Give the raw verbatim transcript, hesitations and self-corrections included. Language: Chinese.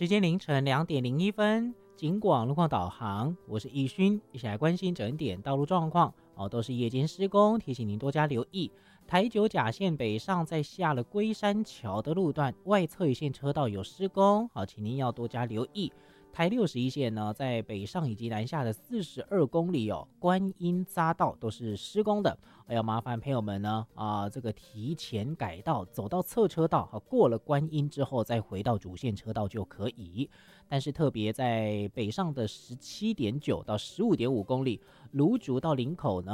时间凌晨两点零一分，警广路况导航，我是易勋，一起来关心整点道路状况哦，都是夜间施工，提醒您多加留意。台九甲线北上在下了龟山桥的路段，外侧一线车道有施工，好，请您要多加留意。台六十一线呢，在北上以及南下的四十二公里哦，观音匝道都是施工的，要麻烦朋友们呢啊、呃，这个提前改道，走到侧车道，好，过了观音之后再回到主线车道就可以。但是特别在北上的十七点九到十五点五公里，芦竹到林口呢。